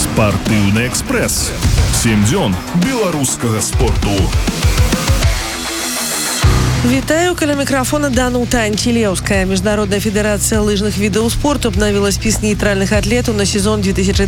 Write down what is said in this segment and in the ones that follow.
Спартыўны экспрэс. 7 дзён беларускага спорту. Вітаю, каля микрофона Дана Танчилевская. Международная федерация лыжных видов спорта обновила список нейтральных атлетов на сезон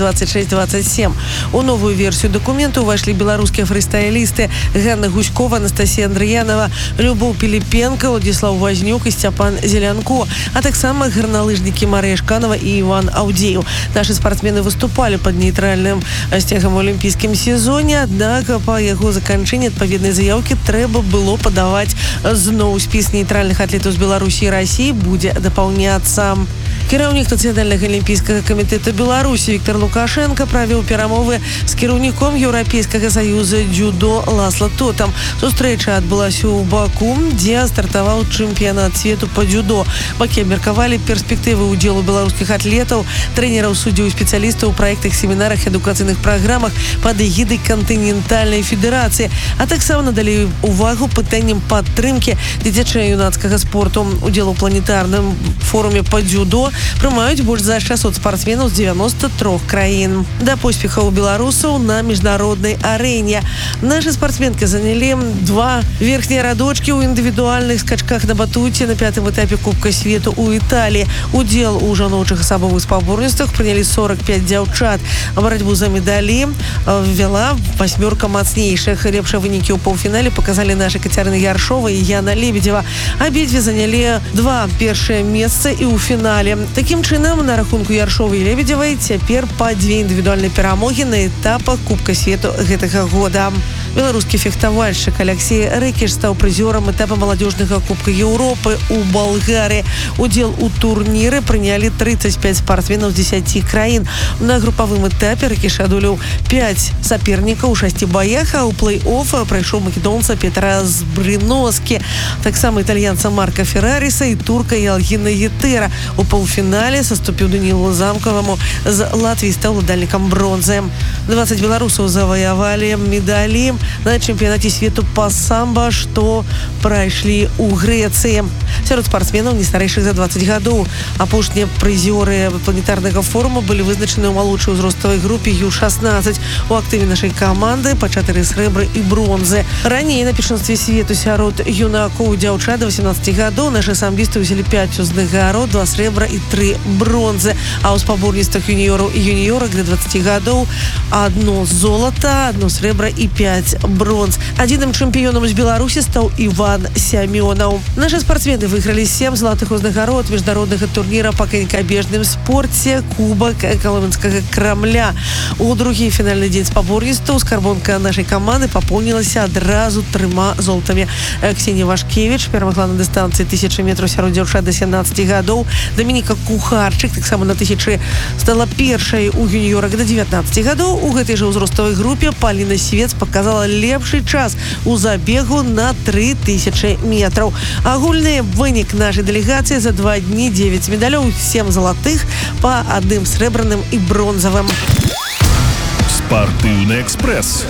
2026-27. У новую версию документа вошли белорусские фристайлисты Ганна Гуськова, Анастасия Андреянова, Любов Пилипенко, Владислав Вознюк и Степан Зелянко, а так само горнолыжники Мария Шканова и Иван Аудеев. Наши спортсмены выступали под нейтральным стягом в олимпийском сезоне, однако по его заканчэнні адпаведнай заявки трэба было подавать зноў спіс нейтральных атлетаў з Беларусі і России будзе дапаўняцца. Кіраўнік Нацыянальнага алімпійскага камітэта Беларусі Віктор Лукашенко правіў перамовы з кіраўніком Еўрапейскага саюза дзюдо Ласло Тотам. Сустрэча адбылася ў Баку, дзе стартаваў чэмпіянат свету па дзюдо. Бакі абмеркавалі перспектывы ўдзелу беларускіх атлетаў, трэнераў, суддзяў і спецыялістаў у праектах, семінарах і адукацыйных праграмах пад эгідай кантынентальнай федэрацыі, а таксама надалі увагу пытанням падтрымкі дзіцяча-юнацкага спорту. Удзел у планетарным форуме па дзюдо прымаюць больш за 600 спортсменаў з 93 краін. Да поспехаў беларусаў на міжнароднай арэне. Нашы спортсменкі занялі 2 верхнія радочкі ў індывідуальных скачках на батуце на 5-м этапе Кубка свету ў Італіі. Удзел у жаночых асабовых спаборніцтвах прынялі 45 дзяўчат. Барацьбу за медалі вела 8 мацнейшых. Лепшыя вынікі ў паўфінале показалі нашы Кацярына Яршова і Яна Лебедзева. Абедзве занялі 2 першыя месцы і ў фінале. Такім чынам, на рахунку Яршовай і Лебедзевай цяпер па 2 індывідуальныя перамогі на этапах Кубка свету гэтага года. Беларускі фехтавальшчык Алексей Рэкіш стаў прызёрам этапа маладзёжнага Кубка Еўропы ў Балгарыі. Удзел у турніры прынялі 35 спартсменаў з 10 краін. На групавым этапе Рэкіш адолеў 5 сапернікаў у 6 баях, а ў плэй-офф прайшоў македонца Петра Збрыноскі, таксама італьянца Марка Ферраріса і турка Ялгіна Етера. У паўфінале саступіў Данілу Замкаваму з Латвіі, стаў уладальнікам бронзы. 20 беларусаў заваявалі медалі на чэмпіянаце свету па самба, што прайшлі ў Грэцыі. Сярод спартсменаў не старэйшых за 20 гадоў. Апошнія прызёры планетарнага форума былі вызначаны ў малодшай узроставай групе Ю-16. У актыве нашай каманды па 4 срэбры і бронзы. Раней на першынстве свету сярод юнакоў і дзяўчат да 18 гадоў нашы самбісты ўзялі 5 узнагарод, 2 срэбра і 3 бронзы. А ў спаборніцтвах юніёраў і юніёрак да 20 гадоў 1 золата, 1 срэбра і 5 бронз. Адзіным чэмпіёнам з Беларусі стаў Іван Сямёнаў. Нашы спортсмены выйгралі 7 залатых узнагарод міжнароднага турніра па канькабежным спорце Кубак Каловінскага Крамля. У другі фінальны дзень спаборніцтваў скарбонка нашай каманды папоўнілася адразу 3 золатамі. Ксенія Вашкевіч перамагла на дыстанцыі 1000 метраў сярод дзяўчат да 17 гадоў. Дамініка Кухарчык таксама на 1000 стала першай у юніёрак да 19 гадоў. У гэтай жа ўзроставай групе Паліна Свец показала лепшы час у забегу на 3000 метраў. Агульны вынік нашай дэлегацыі за 2 дні 9 медалёў, 7 залатых па 1 срэбраным і бронзавым. Спартыўны экспрэс.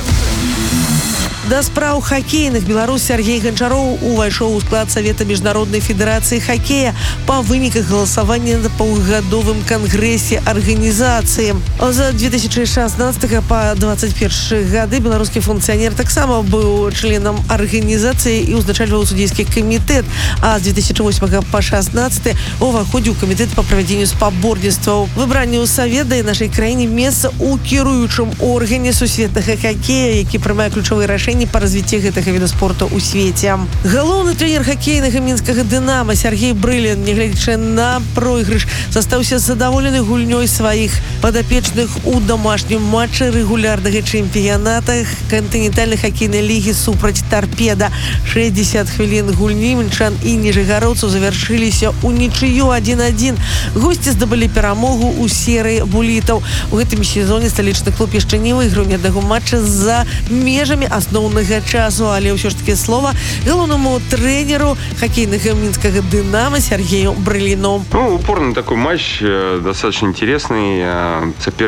Да спраў хакейных беларус Сергей Гончароў увайшоў у склад Савета міжнароднай федэрацыі хакея па выніках галасавання на паўгадовым кангрэсе арганізацыі. За 2016 па 21 гады беларускі функцыянер таксама быў членам арганізацыі і ўзначальваў судзейскі камітэт, а з 2008 па 16 уваходзіў у камітэт па правядзенню спаборніцтваў. Выбранне ў Савета і нашай краіне месца ў кіруючым органе сусветнага хакея, які прымае ключовыя рашэнні па развіцці гэтага віда спорту ў свеце. Галоўны трэнер хакейнага мінскага Дынама Сергей Брылін, нягледзячы на пройгрыш, застаўся задаволены гульнёй сваіх падапечных у домашнім матчы рэгулярнага чэмпіяната кантынентальнай хакейнай лігі супраць Тарпеда. 60 хвілін гульні мінчан і ніжэгароўцаў завяршыліся ў нічыю 1-1. Госці здабылі перамогу ў серыі булітаў. У гэтым сезоне сталічны клуб яшчэ не выйграў ні аднаго матча за межамі асноўнага часу, але ўсё ж таки слова галоўнаму трэнеру хоккейнага минского Динамо Сергею Брылину. Упорный такой матч, достаточно интересный. Соперник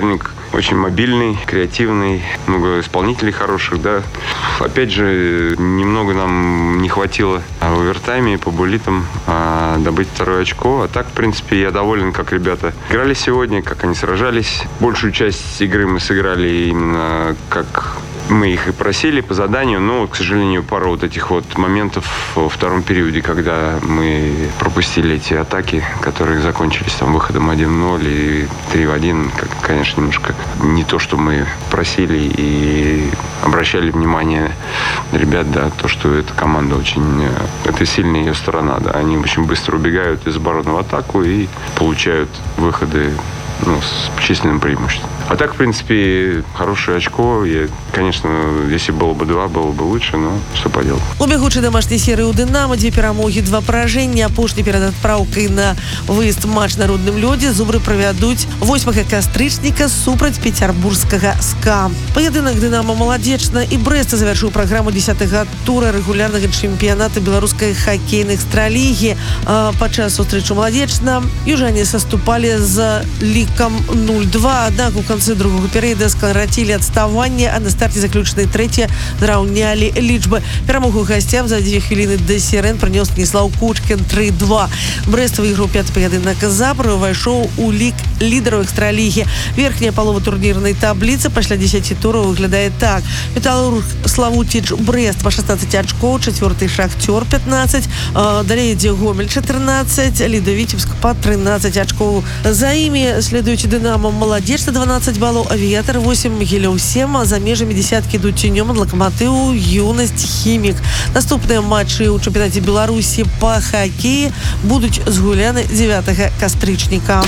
очень мобильный, креативный, много исполнителей хороших, да. Опять же, немного нам не хватило в овертайме по буллитам добыть второе очко. А так, в принципе, я доволен, как ребята играли сегодня, как они сражались. Большую часть игры мы сыграли именно как мы их и просили по заданию, но, к сожалению, пару вот этих вот моментов во втором периоде, когда мы пропустили эти атаки, которые закончились там выходом 1-0 и 3-1, конечно, немножко не то, что мы просили и обращали внимание ребят, да, то, что эта команда очень, это сильная ее сторона, да, они очень быстро убегают из обороны в атаку и получают выходы, с численным преимуществом. А так, в принципе, хорошее очко. Конечно, если было бы 2, было бы лучше, но что поделать. У бягучай домашняй серыі ў «Дынамо» 2 перамогі, 2 паражэнні. Апошні перад адпраўкай на выезд матч на родным лёдзе зубры правядуць 8 кастрычніка супраць пецярбургскага «СКА». Паядынак «Дынамо» Маладзечна і Брэста завяршыў праграму 10-го тура рэгулярнага чэмпіяната беларускай хакейнай экстралігі. Падчас сустрэчы Маладзечна южане саступалі з лікам 0-2, аднак у канцы другого перыяда скарацілі адставанне, а на старце заключнай трэці зраўнялі лічбы. Перамогу гасцям за 2 хвіліны да сірэн прынёс Станіслаў Кучкін 3-2. Брэст выйграў 5 паядынак запар, увайшоў у лік лідараў экстралігі. Верхняя палова турнірнай табліцы пасля 10 тураў выглядае так. Металлург Славутич Брэст па 16 ачкоў, 4-й Шахтёр 15, далей ідзе Гомель 14, Ліда Віцебск па 13 ачкоў. За імі следуюць «Дынамо» Маладзечна 12 балаў, Авіятар 8, Магілёў 7, а за межамі десяткі ідуць Цюнём, Лакаматыў, Юнасць, Хімік. Наступныя матчы ў чэмпіянаце Беларусі па хакеі будуць згуляны 9 кастрычніка.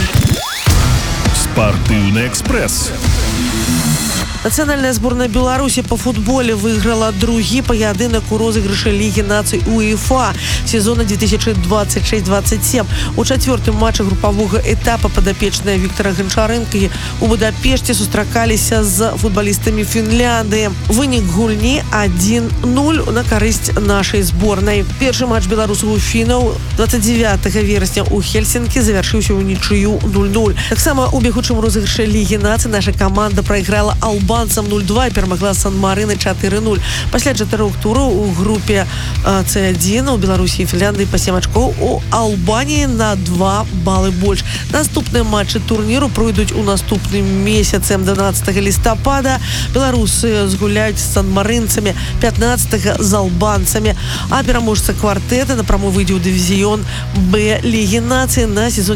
Спартыўны экспрэс. Нацыянальная зборная Беларусі по футболе выйграла другі паядынак у розыгрышы Лігі нацый УЕФА сезона 2026-27. У чацвёртым матчы групавога этапа падапечныя Віктара Ганчарэнкі у Будапешце сустракаліся з футбалістамі Фінляндыі. Вынік гульні 1-0 на карысць нашай зборнай. Першы матч беларусаў у фінаў 29 верасня у Хельсінкі завяршыўся ў нічыю 0-0. Таксама у бягучым розыгрышы Лігі нацый наша каманда прайграла албанцам 0-2 і перамагла Сан-Марына 4-0. Пасля 4 тураў у групе С1 у Беларусі і Фінляндыі па 7 ачкоў, у Албаніі на 2 балы больш. Наступныя матчы турніру пройдуць у наступным месяцы. 12 лістапада беларусы згуляюць з сан-марынцамі, 15 з албанцамі, а пераможца квартэта напраму выйдзе ў дывізіён Б Лігі нацый на сезон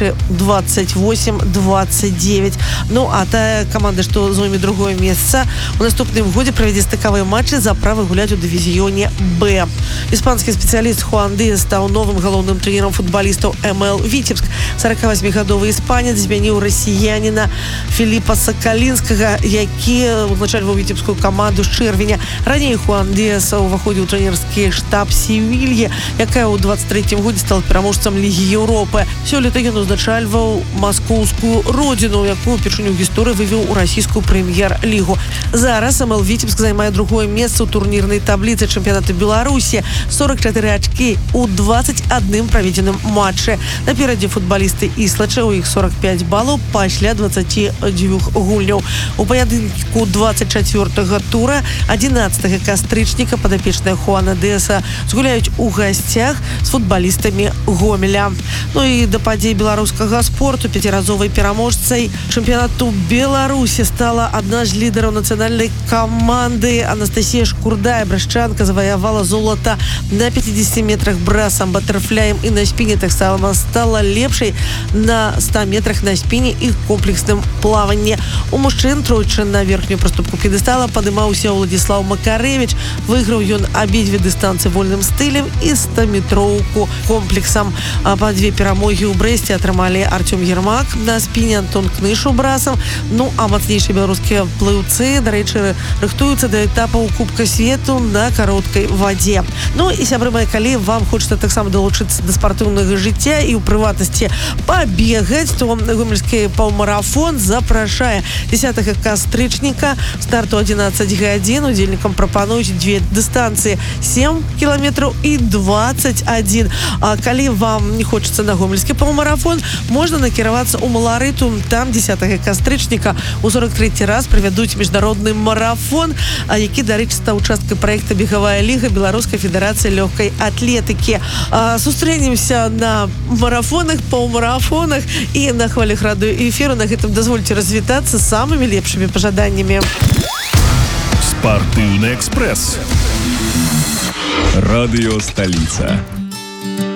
2028-29. Ну, а тая каманда, што зойме другое месца, у наступным годзе правядзе стыкавыя матчы за права гуляць у дывізіёне Б. Іспанскі спецыяліст Хуан Дыяс стаў новым галоўным трэнерам футбалістаў МЛ Віцебск. 48-гадовы іспанец змяніў расіяніна Філіпа Сакалінскага, які узначальваў віцебскую каманду з чэрвеня. Раней Хуан Дыяс уваходзіў у трэнерскі штаб Севільі, якая ў 23-м годзе стала пераможцам Лігі Еўропы. Сёлета ён узначальваў маскоўскую родзіну, якую упершыню ў гісторыі вывеў у расійскую прэм'ер-лігу. Зараз МЛ Віцебск займае другое месца ў турнірнай табліцы чэмпіянату Беларусі. 44 ачкі у 21 праведзеным матчы. Наперадзе футбалісты Іслача, у іх 45 балаў пасля 22 гульняў. У паядынку 24-го тура 11 кастрычніка падапечныя Хуана Дыяса згуляюць у гасцях з футбалістамі Гомеля. Ну і да падзей беларускага спорту пяціразовай пераможцай чэмпіянату Беларусі стала адна з лідараў нацыянальнай каманды. Анастасія Шкурдая, брэшчанка, заваявала золата на 50 метрах брасам, батэрфляем і на спіне. Таксама стала лепшай на 100 метрах на спіне і комплексным плаванні. У мужчын тройчы на верхнюю праступку п'едэстала падымаўся Владзіслаў Макарэвіч. Выйграў ён абедзве дыстанцыі вольным стылем і 100-метроўку комплексам. Па 2 перамогі ў Брэсце атрымалі Артём Ермак на спіне, Антон Кныш у брасам. Ну, а мацнейшыя беларускія плыўцы, дарэчы, рыхтуюцца да этапаў Кубка свету на кароткай вадзе. Ну і, сябры мои, калі вам хочацца таксама далучыцца да спартыўнага жыцця і ў прыватнасці пабегаць, то гомельскі паўмарафон запрашае 10 кастрычніка, старту 11 гадзін. Удзельнікам прапануюць две дыстанцыі 7 кіламетраў і 21. А калі вам не хочацца на гомельскі паўмарафон, можна накіравацца ў Маларыту. Там 10 кастрычніка у 43 раз правядуць міжнародны марафон, які, дарэчы, стаў часткай праекта «Бегавая ліга» Беларускай федэрацыі лёгкай атлетыкі. Сустрэнемся на марафонах, паўмарафонах і на хвалях радыёэфіру. На гэтым дазвольце развітацца з самымі лепшымі пажаданнямі. Спартыўны экспрэс. Радыё «Сталіца».